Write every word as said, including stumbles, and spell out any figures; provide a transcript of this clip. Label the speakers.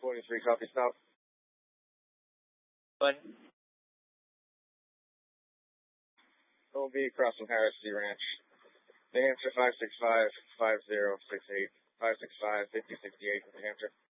Speaker 1: forty-three, copy, stop.
Speaker 2: But
Speaker 1: O B crossing Harris C Ranch. New Hampshire five six five, five zero six eight, five six five, fifty sixty-eight, New Hampshire.